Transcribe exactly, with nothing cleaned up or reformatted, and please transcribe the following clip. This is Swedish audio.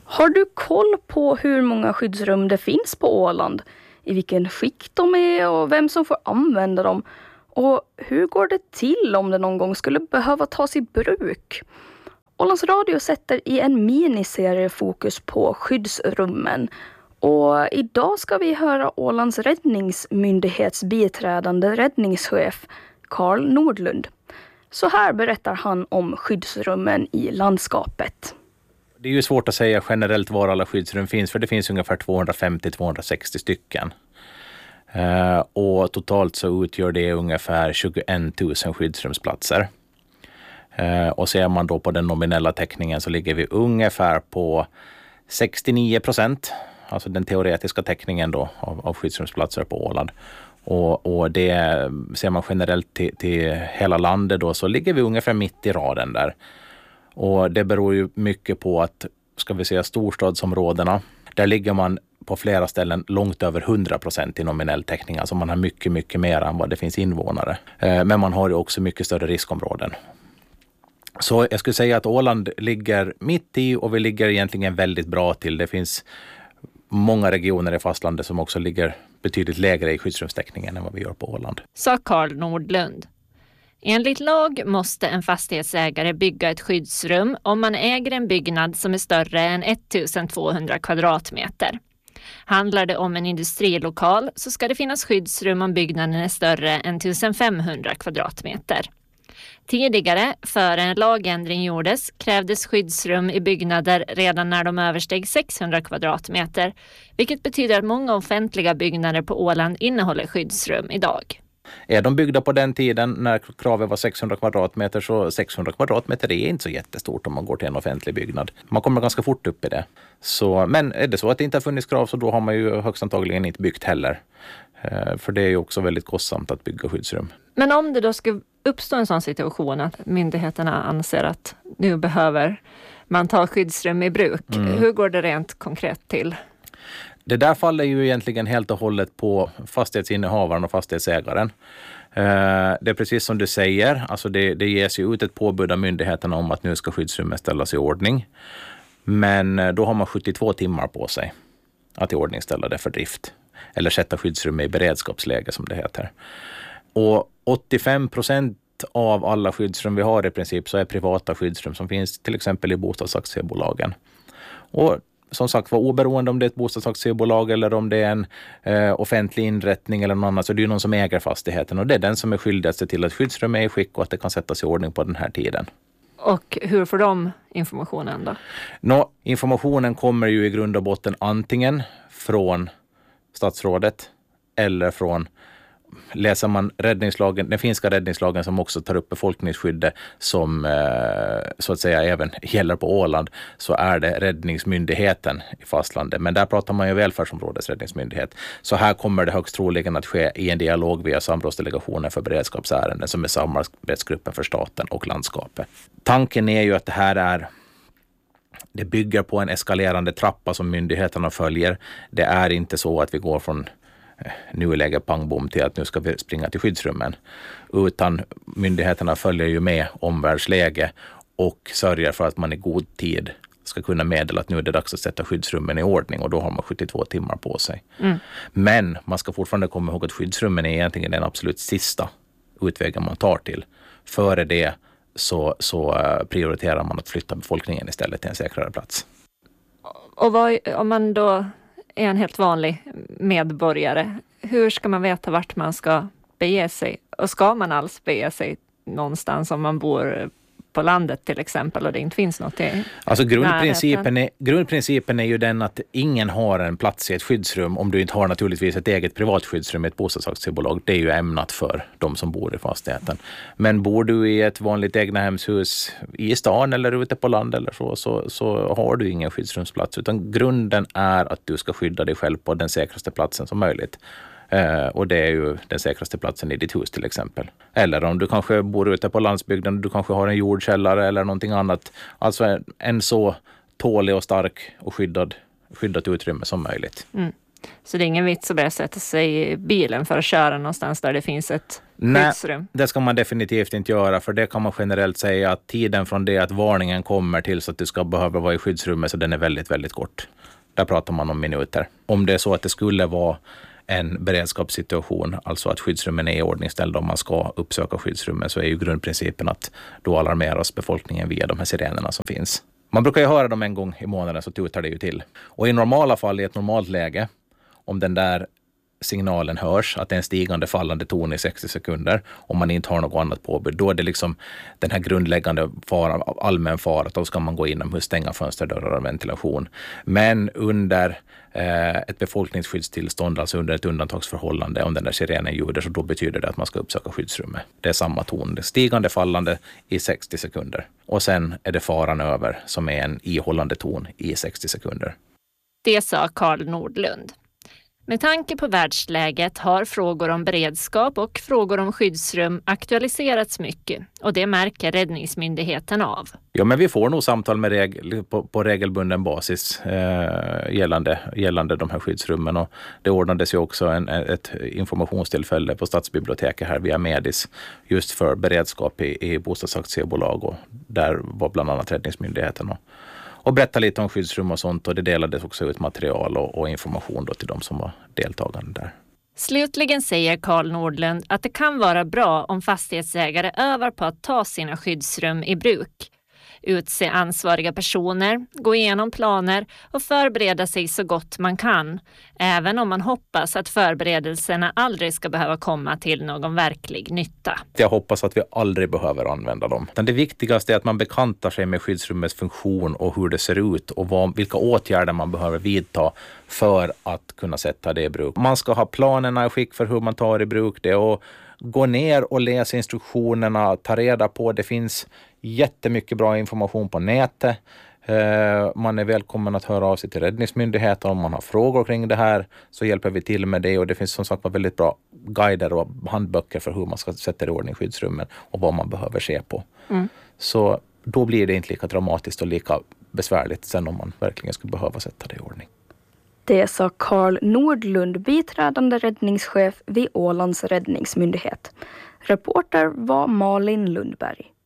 Har du koll på hur många skyddsrum det finns på Åland? I vilken skick de är och vem som får använda dem? Och hur går det till om det någon gång skulle behöva tas i bruk? Ålands Radio sätter i en miniserie fokus på skyddsrummen. Och idag ska vi höra Ålands räddningsmyndighets biträdande räddningschef Carl Nordlund. Så här berättar han om skyddsrummen i landskapet. Det är ju svårt att säga generellt var alla skyddsrum finns, för det finns ungefär tvåhundrafemtio till tvåhundrasextio stycken. Uh, och totalt så utgör det ungefär tjugoett tusen skyddsrumsplatser. Uh, och ser man då på den nominella täckningen så ligger vi ungefär på sextionio procent, alltså den teoretiska täckningen då av, av skyddsrumsplatser på Åland. Och, och det ser man generellt till, till hela landet då, så ligger vi ungefär mitt i raden där. Och det beror ju mycket på att, ska vi säga, storstadsområdena, där ligger man på flera ställen långt över hundra procent i nominell täckning. Alltså man har mycket, mycket mer än vad det finns invånare. Men man har ju också mycket större riskområden. Så jag skulle säga att Åland ligger mitt i, och vi ligger egentligen väldigt bra till. Det finns många regioner i fastlandet som också ligger betydligt lägre i skyddsrumstäckningen än vad vi gör på Åland. Sa Carl Nordlund. Enligt lag måste en fastighetsägare bygga ett skyddsrum om man äger en byggnad som är större än ettusentvåhundra kvadratmeter. Handlar det om en industrilokal så ska det finnas skyddsrum om byggnaden är större än tusenfemhundra kvadratmeter. Tidigare, före en lagändring gjordes, krävdes skyddsrum i byggnader redan när de översteg sexhundra kvadratmeter, vilket betyder att många offentliga byggnader på Åland innehåller skyddsrum idag. Är de byggda på den tiden när kravet var sexhundra kvadratmeter, så sexhundra kvadratmeter är inte så jättestort om man går till en offentlig byggnad. Man kommer ganska fort upp i det. Så, men är det så att det inte har funnits krav, så då har man ju högst antagligen inte byggt heller. För det är ju också väldigt kostsamt att bygga skyddsrum. Men om det då ska uppstå en sån situation att myndigheterna anser att nu behöver man ta skyddsrum i bruk, mm. hur går det rent konkret till? Det där faller ju egentligen helt och hållet på fastighetsinnehavaren och fastighetsägaren. Det är precis som du säger, alltså det, det ges ju ut ett påbud av myndigheterna om att nu ska skyddsrummet ställas i ordning. Men då har man sjuttiotvå timmar på sig att i ordning ställa det för drift. Eller sätta skyddsrummet i beredskapsläge som det heter. Och åttiofem procent av alla skyddsrum vi har i princip så är privata skyddsrum som finns till exempel i bostadsaktiebolagen. Och som sagt, var oberoende om det är ett bostadsaktiebolag eller om det är en eh, offentlig inrättning eller något annat, så det är ju någon som äger fastigheten, och det är den som är skyldig att se till att skyddsrum är i skick och att det kan sättas i ordning på den här tiden. Och hur får de informationen då? Nå, informationen kommer ju i grund och botten antingen från statsrådet eller från, läser man räddningslagen, den finska räddningslagen som också tar upp befolkningsskyddet som eh, så att säga även gäller på Åland, så är det räddningsmyndigheten i fastlandet. Men där pratar man ju välfärdsområdets räddningsmyndighet. Så här kommer det högst troligen att ske i en dialog via samrådsdelegationen för beredskapsärenden som är samarbetsgruppen för staten och landskapet. Tanken är ju att det här är det bygger på en eskalerande trappa som myndigheterna följer. Det är inte så att vi går från nu lägger pangbom till att nu ska vi springa till skyddsrummen. Utan myndigheterna följer ju med omvärldsläge och sörjer för att man i god tid ska kunna meddela att nu är det dags att sätta skyddsrummen i ordning, och då har man sjuttiotvå timmar på sig. Mm. Men man ska fortfarande komma ihåg att skyddsrummen är egentligen den absolut sista utvägen man tar till. Före det så, så prioriterar man att flytta befolkningen istället till en säkrare plats. Och vad, om man då är en helt vanlig medborgare, hur ska man veta vart man ska bege sig? Och ska man alls bege sig någonstans om man bor på landet till exempel och det inte finns något i Alltså grundprincipen är, grundprincipen är ju den att ingen har en plats i ett skyddsrum om du inte har naturligtvis ett eget privat skyddsrum i ett bostadsaktiebolag. Det är ju ämnat för de som bor i fastigheten. Men bor du i ett vanligt egnahemshus i stan eller ute på land eller så, så, så har du ingen skyddsrumsplats, utan grunden är att du ska skydda dig själv på den säkraste platsen som möjligt. Uh, och det är ju den säkraste platsen i ditt hus till exempel. Eller om du kanske bor ute på landsbygden och du kanske har en jordkällare eller någonting annat. Alltså en, en så tålig och stark och skyddad, skyddat utrymme som möjligt. Mm. Så det är ingen vits att börja sätta sig i bilen för att köra någonstans där det finns ett Nej, skyddsrum? Det ska man definitivt inte göra, för det kan man generellt säga att tiden från det att varningen kommer till så att du ska behöva vara i skyddsrummet, så den är väldigt, väldigt kort. Där pratar man om minuter. Om det är så att det skulle vara en beredskapssituation, alltså att skyddsrummen är i ordningställda om man ska uppsöka skyddsrummen, så är ju grundprincipen att då alarmeras befolkningen via de här sirenerna som finns. Man brukar ju höra dem en gång i månaden, så tutar det ju till. Och i normala fall, i ett normalt läge, om den där signalen hörs, att det är en stigande fallande ton i sextio sekunder, om man inte har något annat påbud, då är det liksom den här grundläggande faran, allmän fara, att då ska man gå inomhus, stänga fönster, dörrar och ventilation. Men under eh, ett befolkningsskyddstillstånd, alltså under ett undantagsförhållande, om den där sirenen ljuder, så då betyder det att man ska uppsöka skyddsrummet. Det är samma ton, det är stigande fallande i sextio sekunder. Och sen är det faran över, som är en ihållande ton i sextio sekunder. Det sa Carl Nordlund. Med tanke på världsläget har frågor om beredskap och frågor om skyddsrum aktualiserats mycket, och det märker Räddningsmyndigheten av. Ja, men vi får nog samtal med regel, på, på regelbunden basis eh, gällande, gällande de här skyddsrummen, och det ordnades ju också en, ett informationstillfälle på Stadsbiblioteket här via Medis just för beredskap i, i bostadsaktiebolag, och där var bland annat Räddningsmyndigheten och Och berätta lite om skyddsrum och sånt, och det delades också ut material och, och information då till de som var deltagande där. Slutligen säger Carl Nordlund att det kan vara bra om fastighetsägare övar på att ta sina skyddsrum i bruk. Utse ansvariga personer, gå igenom planer och förbereda sig så gott man kan, även om man hoppas att förberedelserna aldrig ska behöva komma till någon verklig nytta. Jag hoppas att vi aldrig behöver använda dem. Det viktigaste är att man bekantar sig med skyddsrummets funktion och hur det ser ut, och vad, vilka åtgärder man behöver vidta för att kunna sätta det i bruk. Man ska ha planerna i skick för hur man tar i bruk det, och gå ner och läsa instruktionerna, ta reda på. Det finns jättemycket bra information på nätet. Man är välkommen att höra av sig till Räddningsmyndigheten om man har frågor kring det här, så hjälper vi till med det, och det finns som sagt väldigt bra guider och handböcker för hur man ska sätta i ordning skyddsrummen och vad man behöver se på. Mm. Så då blir det inte lika dramatiskt och lika besvärligt sen om man verkligen skulle behöva sätta det i ordning. Det sa Carl Nordlund, biträdande räddningschef vid Ålands räddningsmyndighet. Reporter var Malin Lundberg.